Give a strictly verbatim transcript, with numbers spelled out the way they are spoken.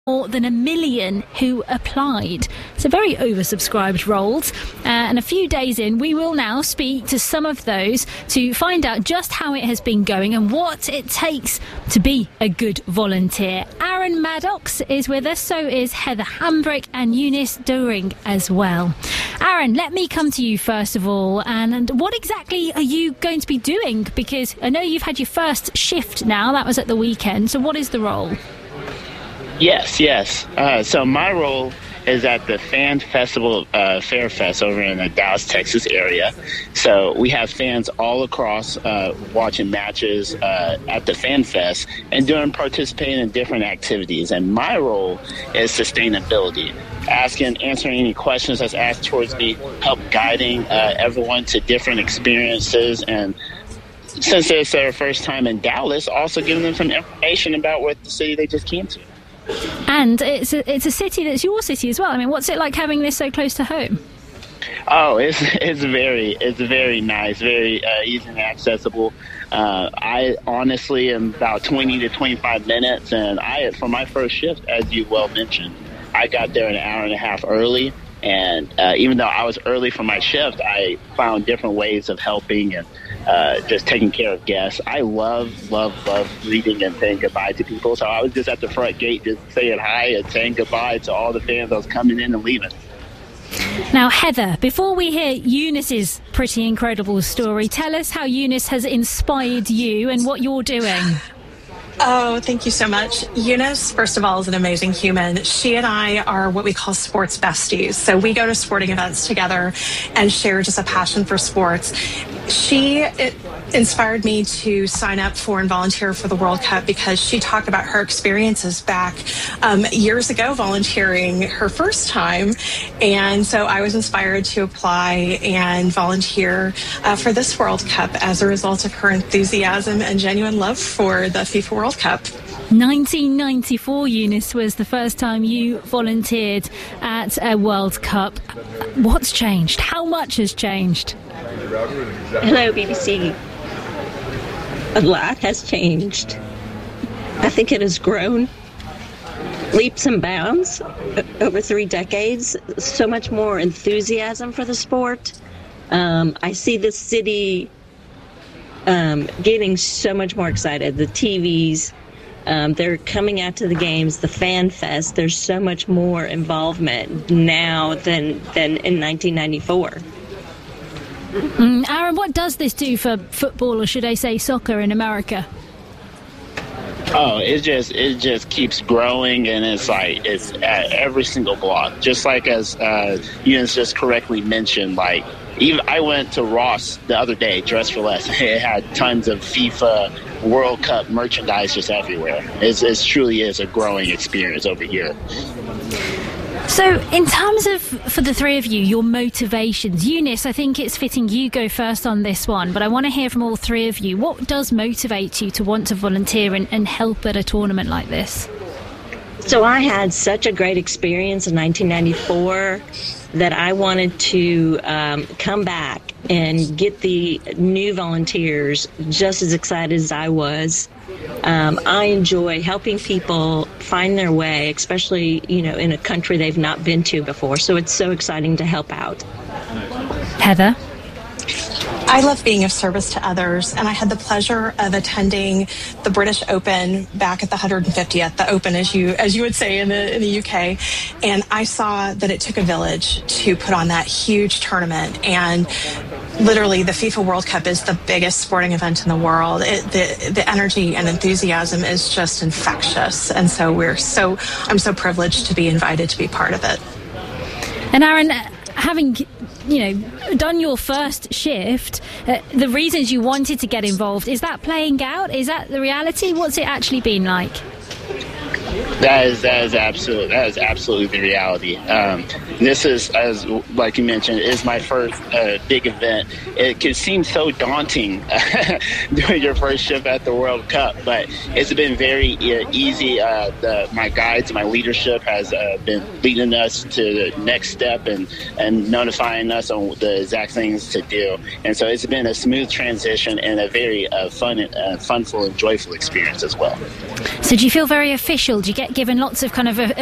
more than a million who applied. So very oversubscribed roles. Uh, and a few days in, we will now speak to some of those to find out just how it has been going and what it takes to be a good volunteer. Aaron Maddox is with us, so is Heather Hambrick and Eunice Doering as well. Aaron, let me come to you first of all. And, and what exactly are you going to be doing? Because I know you've had your first shift now. That was at the weekend. So what is the role? Yes, yes. Uh, so my role is at the Fan Festival uh, Fair Fest over in the Dallas, Texas area. So we have fans all across uh, watching matches uh, at the Fan Fest and doing participating in different activities. And my role is sustainability, asking, answering any questions that's asked towards me, help guiding uh, everyone to different experiences, and since it's their first time in Dallas, also giving them some information about what the city they just came to. And it's a, it's a city that's your city as well. I mean, what's it like having this so close to home? Oh, it's it's very it's very nice, very uh, easy and accessible. Uh, I honestly am about twenty to twenty-five minutes, and I for my first shift, as you well mentioned, I got there an hour and a half early. And uh, even though I was early for my shift, I found different ways of helping and uh, just taking care of guests. I love, love, love greeting and saying goodbye to people. So I was just at the front gate just saying hi and saying goodbye to all the fans that was coming in and leaving. Now, Heather, before we hear Eunice's pretty incredible story, tell us how Eunice has inspired you and what you're doing. Oh, thank you so much. Eunice, first of all, is an amazing human. She and I are what we call sports besties. So we go to sporting events together and share just a passion for sports. She it inspired me to sign up for and volunteer for the World Cup because she talked about her experiences back um, years ago volunteering her first time. And so I was inspired to apply and volunteer uh, for this World Cup as a result of her enthusiasm and genuine love for the FIFA World Cup. nineteen ninety-four, Eunice, was the first time you volunteered at a World Cup. What's changed? How much has changed? Hello, B B C. A lot has changed. I think it has grown leaps and bounds over three decades. So much more enthusiasm for the sport. Um, I see the city um, getting so much more excited. The T Vs, um, they're coming out to the games, the Fan Fest. There's so much more involvement now than, than in nineteen ninety-four. Mm, Aaron, what does this do for football, or should I say soccer, in America? Oh, it just it just keeps growing, and it's like it's at every single block. Just like as uh, Eunice just correctly mentioned, like even I went to Ross the other day, Dress for Less. It had tons of FIFA World Cup merchandise just everywhere. It's, it truly is a growing experience over here. So in terms of, for the three of you, your motivations, Eunice, I think it's fitting you go first on this one, but I want to hear from all three of you. What does motivate you to want to volunteer and, and help at a tournament like this? So I had such a great experience in nineteen ninety-four that I wanted to um, come back and get the new volunteers just as excited as I was. Um, I enjoy helping people find their way, especially, you know, in a country they've not been to before. So it's so exciting to help out. Heather? I love being of service to others, and I had the pleasure of attending the British Open back at the one hundred fiftieth, the Open, as you as you would say in the in the U K. And I saw that it took a village to put on that huge tournament. And literally, the FIFA World Cup is the biggest sporting event in the world. It, the the energy and enthusiasm is just infectious, and so we're so I'm so privileged to be invited to be part of it. And Aaron, having you know done your first shift, uh, the reasons you wanted to get involved, is that playing out? Is that the reality? What's it actually been like? That is that is absolute that is absolutely the reality. Um, this is, as like you mentioned, is my first uh, big event. It can seem so daunting doing your first shift at the World Cup, but it's been very uh, easy. Uh, the, my guides, my leadership has uh, been leading us to the next step and, and notifying us on the exact things to do. And so it's been a smooth transition and a very uh, fun, uh, funful and joyful experience as well. So do you feel very official role? Do you get given lots of kind of